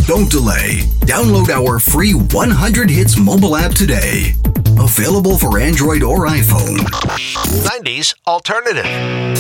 Don't delay. Download our free 100 Hits mobile app today. Available for Android or iPhone. 90s Alternative.